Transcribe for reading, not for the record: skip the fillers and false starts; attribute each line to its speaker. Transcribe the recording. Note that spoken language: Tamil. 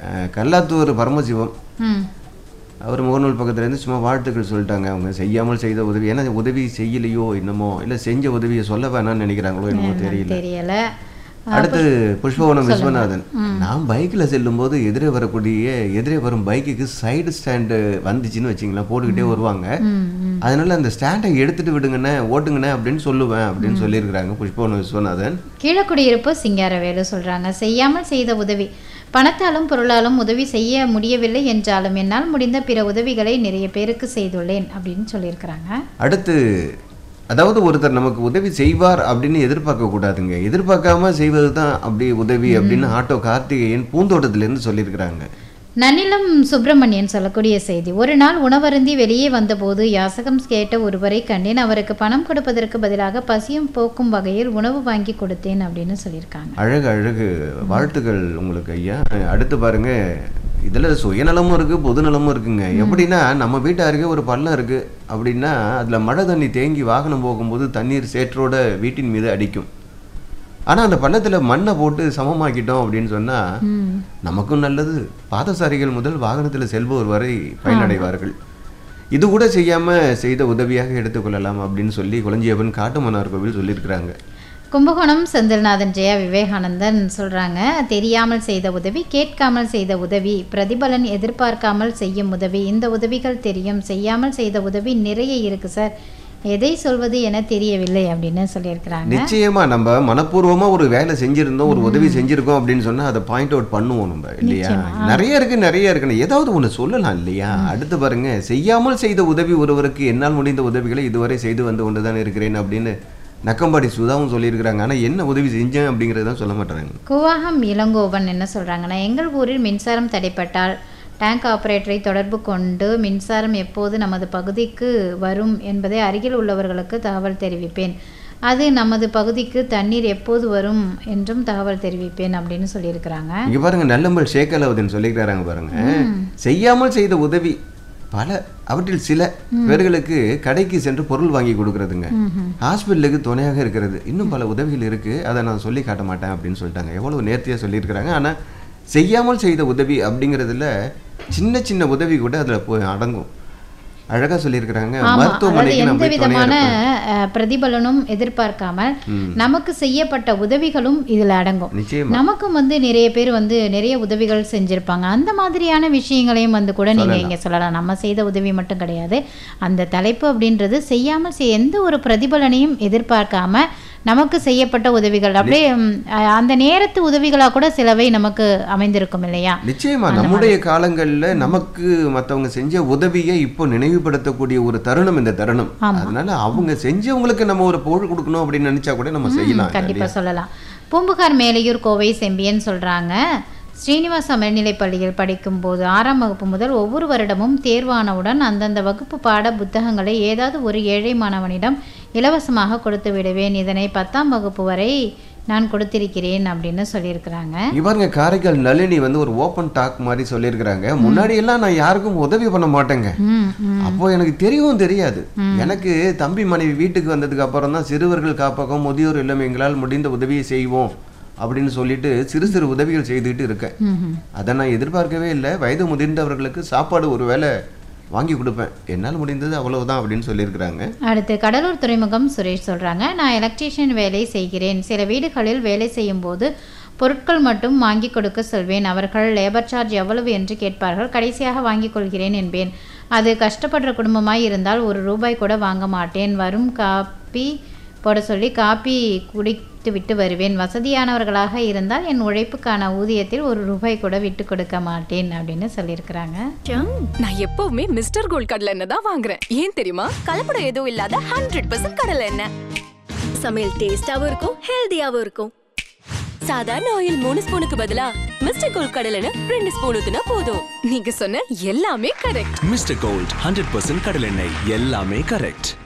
Speaker 1: கல்லாத்தூர் பரமசிவம் அவர் முகநூல் பக்கத்துலேருந்து சும்மா வாழ்த்துக்கள் சொல்லிட்டாங்க. அவங்க செய்யாமல் செய்த உதவி, ஏன்னா உதவி செய்யலையோ என்னமோ, இல்லை செஞ்ச உதவியை சொல்ல வேணாம்னு நினைக்கிறாங்களோ என்னமோ தெரியல. அடுத்து புஷ்பவனம் விஸ்வநாதன், நான் பைக்கில் செல்லும்போது எதிரே வரும் பைக்குக்கு சைடு ஸ்டாண்டு வந்துச்சுன்னு வச்சிங்களா, போட்டுக்கிட்டே வருவாங்க. அதனால அந்த ஸ்டாண்டை எடுத்துட்டு விடுங்கண்ணே, ஓட்டுங்கண்ணே அப்படின்னு சொல்லுவேன் அப்படின்னு சொல்லியிருக்கிறாங்க புஷ்பவனம் விஸ்வநாதன்.
Speaker 2: கீழக்குடியிருப்பு சிங்காரவேலு சொல்றாங்க, செய்யாமல் செய்த உதவி, பணத்தாலும் பொருளாலும் உதவி செய்ய முடியவில்லை என்றாலும் என்னால் முடிந்த பிற உதவிகளை நிறைய பேருக்கு செய்துள்ளேன் அப்படின்னு சொல்லியிருக்கிறாங்க.
Speaker 1: அடுத்து அதாவது ஒருத்தர் நமக்கு உதவி செய்வார் அப்படின்னு எதிர்பார்க்க கூடாதுங்க, எதிர்பார்க்காம செய்வது தான் அப்படி உதவி அப்படின்னு ஆட்டோ கார்த்திகேயன் பூந்தோட்டத்திலேருந்து சொல்லியிருக்கிறாங்க.
Speaker 2: நன்னிலம் சுப்பிரமணியன் சொல்லக்கூடிய செய்தி, ஒரு நாள் உணவருந்தி வெளியே வந்தபோது யாசகம் கேட்ட ஒருவரை கண்டேன். அவருக்கு பணம் கொடுப்பதற்கு பதிலாக பசியும் போக்கும் வகையில் உணவு வாங்கி கொடுத்தேன் அப்படின்னு சொல்லியிருக்காங்க.
Speaker 1: அழகு வாழ்த்துக்கள் உங்களுக்கு ஐயா. அடுத்து பாருங்க, இதில் சுயநலமும் இருக்குது பொதுநலமும் இருக்குங்க. எப்படின்னா நம்ம வீட்டு அருகே ஒரு பள்ளம் இருக்குது அப்படின்னா அதில் மழை தண்ணி தேங்கி வாகனம் போகும்போது தண்ணீர் சேற்றோட வீட்டின் மீது அடிக்கும். ஆனால் அந்த பள்ளத்தில் மண்ணை போட்டு சமமாக்கிட்டோம் அப்படின்னு சொன்னால் நமக்கும் நல்லது, பாதசாரிகள் முதல் வாகனத்தில் செல்பவர் வரை பயனடைவார்கள். இது கூட செய்யாமல் செய்த உதவியாக எடுத்துக்கொள்ளலாம் அப்படின்னு சொல்லி குளஞ்சியப்பன் காட்டுமன்னார் கோவில் சொல்லியிருக்கிறாங்க.
Speaker 2: கும்பகோணம் செந்தில்நாதன் ஜெயா விவேகானந்தன் சொல்கிறாங்க, தெரியாமல் செய்த உதவி, கேட்காமல் செய்த உதவி, பிரதிபலன் எதிர்பார்க்காமல் செய்யும் உதவி, இந்த உதவிகள் தெரியும். செய்யாமல் செய்த உதவி நிறைய இருக்கு சார், எதை சொல்வது என தெரியவில்லை அப்படின்னு சொல்லியிருக்கிறாங்க.
Speaker 1: நிச்சயமா நம்ம மனப்பூர்வமா ஒரு வேலை செஞ்சிருந்தோம், ஒரு உதவி செஞ்சிருக்கோம் அப்படின்னு சொன்னா அதை பாயிண்ட் அவுட் பண்ணுவோம் நம்ம, இல்லையா? நிறைய இருக்குன்னு ஏதாவது ஒன்று சொல்லலாம் இல்லையா? அடுத்து பாருங்க, செய்யாமல் செய்த உதவி ஒருவருக்கு என்னால் முடிந்த உதவிகளை இதுவரை செய்து வந்து கொண்டுதான் இருக்கிறேன் அப்படின்னு நக்கம்பாடி சுதாவும் சொல்லியிருக்கிறாங்க. ஆனால் என்ன உதவி செஞ்சேன் அப்படிங்கிறதான் சொல்ல மாட்டாங்க.
Speaker 2: கூவாகம் இளங்கோவன் என்ன சொல்கிறாங்கன்னா, எங்கள் ஊரில் மின்சாரம் தடைப்பட்டால் டேங்க் ஆபரேட்டரை தொடர்பு கொண்டு மின்சாரம் எப்போது நமது பகுதிக்கு வரும் என்பதை அருகில் உள்ளவர்களுக்கு தகவல் தெரிவிப்பேன். அது நமது பகுதிக்கு தண்ணீர் எப்போது வரும் என்றும் தகவல் தெரிவிப்பேன் அப்படின்னு சொல்லியிருக்கிறாங்க.
Speaker 1: இங்கே பாருங்க, நல்லம்பல் ஷேகலாவதின் சொல்லிக்கிறாங்க பாருங்க, செய்யாமல் செய்த உதவி பல, அவற்றில் சில பேர்களுக்கு கடைக்கு சென்று பொருள் வாங்கி கொடுக்கறதுங்க, ஹாஸ்பிட்டலுக்கு துணையாக இருக்கிறது, இன்னும் பல உதவிகள் இருக்கு, அதை நான் சொல்லி காட்ட மாட்டேன் அப்படின்னு சொல்லிட்டாங்க. எவ்வளவு நேர்த்தியாக சொல்லியிருக்கிறாங்க. ஆனால் செய்யாமல் செய்த உதவி அப்படிங்கிறதுல சின்ன சின்ன உதவி கூட அதில் போய் அடங்கும். அழகா சொல்லியிருக்கிறாங்க. மருத்துவமனைக்கு
Speaker 2: எந்த விதமான பிரதிபலனும் எதிர்பார்க்காம நமக்கு செய்யப்பட்ட உதவிகளும் இதுல அடங்கும். நமக்கும் நிறைய பேர் நிறைய உதவிகள் செஞ்சிருப்பாங்க. அந்த மாதிரியான விஷயங்களையும் கூட நீங்க இங்க சொல்லலாம். நம்ம செய்த உதவி மட்டும் கிடையாது, அந்த தலைப்பு அப்படின்றது செய்யாமல் எந்த ஒரு பிரதிபலனையும் எதிர்பார்க்காம நமக்கு செய்யப்பட்ட உதவிகள், அப்படியே அந்த நேரத்து உதவிகளா கூட சிலவை நமக்கு அமைந்திருக்கும் இல்லையா?
Speaker 1: நிச்சயமா நம்முடைய காலங்கள்ல நமக்கு மற்றவங்க செஞ்ச உதவியை இப்போ நினைவுபடுத்தக்கூடிய ஒரு தருணம் இந்த தருணம். அதனால அவங்க செஞ்சவங்களுக்கு நம்ம ஒரு புகழ் கொடுக்கணும் அப்படின்னு நினைச்சா கூட நம்ம செய்யலாம்,
Speaker 2: கண்டிப்பா சொல்லலாம். பூம்புகார் மேலையூர் கோவை செம்பியன் சொல்றாங்க, ஸ்ரீனிவாச மேல்நிலைப் பள்ளியில் படிக்கும் போது 6ஆம் வகுப்பு முதல் ஒவ்வொரு வருடமும் தேர்வானவுடன் அந்தந்த வகுப்பு பாட புத்தகங்களை ஏதாவது ஒரு ஏழை மாணவனிடம் இலவசமாக கொடுத்து விடுவேன். இதனை 10ஆம் வகுப்பு வரை நான் கொடுத்திருக்கிறேன் அப்படின்னு சொல்லியிருக்கிறாங்க.
Speaker 1: இவங்க காரைக்கால் நளினி ஒரு ஓப்பன் டாக் மாதிரி சொல்லியிருக்கிறாங்க. முன்னாடி எல்லாம் நான் யாருக்கும் உதவி பண்ண மாட்டேங்க, அப்போ எனக்கு தெரியவும் தெரியாது. எனக்கு தம்பி மனைவி வீட்டுக்கு வந்ததுக்கு அப்புறம் தான் சிறுவர்கள் காப்பகம், முதியோர் இல்லம் எங்களால் முடிந்த உதவியை செய்வோம் அப்படின்னு சொல்லிட்டு சிறு சிறு உதவிகள் செய்துட்டு இருக்கேன். அதை நான் எதிர்பார்க்கவே இல்லை. வயது முதிர்ந்தவர்களுக்கு சாப்பாடு ஒரு வேளை வாங்கி கொடுப்பேன், என்னால் முடிந்தது அவ்வளவுதான் அப்படின்னு சொல்லியிருக்கிறாங்க.
Speaker 2: அடுத்து கடலூர் துறைமுகம் சுரேஷ் சொல்றாங்க, நான் எலக்ட்ரீஷியன் வேலை செய்கிறேன். சில வீடுகளில் வேலை செய்யும் போது பொருட்கள் மட்டும் வாங்கி கொடுக்க சொல்வேன். அவர்கள் லேபர் சார்ஜ் எவ்வளவு என்று கேட்பார்கள். கடைசியாக வாங்கி கொள்கிறேன் என்பேன். அது கஷ்டப்படுற குடும்பமாய் இருந்தால் ₹1 கூட வாங்க மாட்டேன். வரும் காப்பி போட சொல்லி காப்பி குடித்து விட்டு வருவேன். வசதியானவர்களாக இருந்தால் என் உழைப்புக்கான ஊதியத்தில் ₹1 கூட விட்டு கொடுக்க மாட்டேன் அப்படின்னு சொல்லியிருக்கிறாங்க.
Speaker 3: நான் எப்பவுமே மிஸ்டர் கோல்ட் கடலை எண்ணெய் தான் வாங்குறேன். ஏன் தெரியுமா? கலப்படம் எதுவும் இல்லாத 100% கடலை எண்ணெய். சமையல் டேஸ்டாவும் இருக்கும், ஹெல்தியாவும் இருக்கும். சாதாரண ஆயில் 3 ஸ்பூனுக்கு பதிலா மிஸ்டர் கோல்ட் கடலை எண்ணெய் 2 ஸ்பூன் ஊத்துனா போதும். நீங்க சொன்ன எல்லாமே கரெக்ட்.
Speaker 4: மிஸ்டர் கோல்ட் 100% கடலை எண்ணெய், எல்லாமே கரெக்ட்.